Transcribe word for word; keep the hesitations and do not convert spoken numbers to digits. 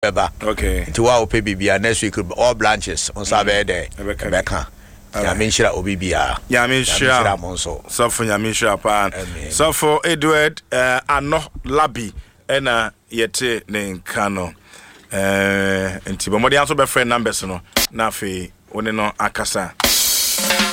beba. Okay. Nti wa ope bibia next week all branches on sabe there. Ebeka. Nyamishira obi bia. Nyamishira monso. Safo nyamishira pa. Safo Edward uh, ano labi ena yete ne nka no. Eh nti bomodi anso be friend numbers no na afi one no akasa.